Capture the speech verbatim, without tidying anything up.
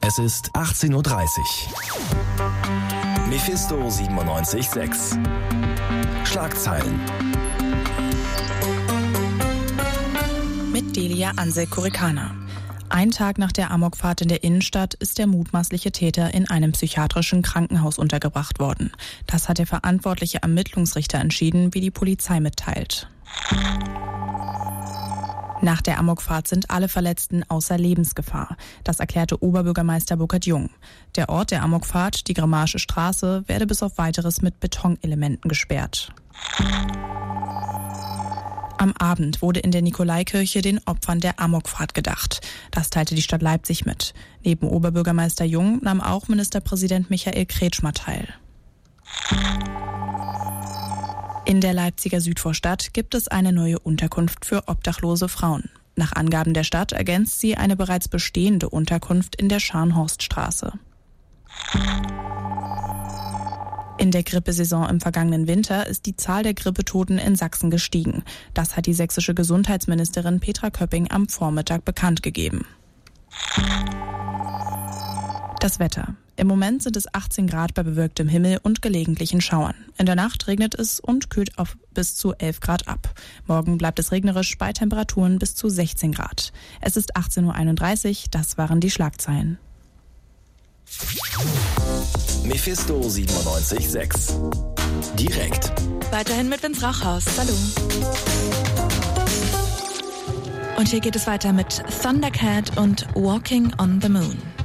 Es ist achtzehn Uhr dreißig. Mephisto siebenundneunzig Komma sechs. Schlagzeilen. Mit Delia Ansel-Kurikana. Ein Tag nach der Amokfahrt in der Innenstadt ist der mutmaßliche Täter in einem psychiatrischen Krankenhaus untergebracht worden. Das hat der verantwortliche Ermittlungsrichter entschieden, wie die Polizei mitteilt. Nach der Amokfahrt sind alle Verletzten außer Lebensgefahr. Das erklärte Oberbürgermeister Burkhard Jung. Der Ort der Amokfahrt, die Grimmaische Straße, werde bis auf Weiteres mit Betonelementen gesperrt. Am Abend wurde in der Nikolaikirche den Opfern der Amokfahrt gedacht. Das teilte die Stadt Leipzig mit. Neben Oberbürgermeister Jung nahm auch Ministerpräsident Michael Kretschmer teil. In der Leipziger Südvorstadt gibt es eine neue Unterkunft für obdachlose Frauen. Nach Angaben der Stadt ergänzt sie eine bereits bestehende Unterkunft in der Scharnhorststraße. In der Grippesaison im vergangenen Winter ist die Zahl der Grippetoten in Sachsen gestiegen. Das hat die sächsische Gesundheitsministerin Petra Köpping am Vormittag bekannt gegeben. Das Wetter. Im Moment sind es achtzehn Grad bei bewölktem Himmel und gelegentlichen Schauern. In der Nacht regnet es und kühlt auf bis zu elf Grad ab. Morgen bleibt es regnerisch bei Temperaturen bis zu sechzehn Grad. Es ist achtzehn Uhr einunddreißig, das waren die Schlagzeilen. Mephisto siebenundneunzig Komma sechs. Direkt. Weiterhin mit Vince Rauchhaus. Hallo. Und hier geht es weiter mit Thundercat und Walking on the Moon.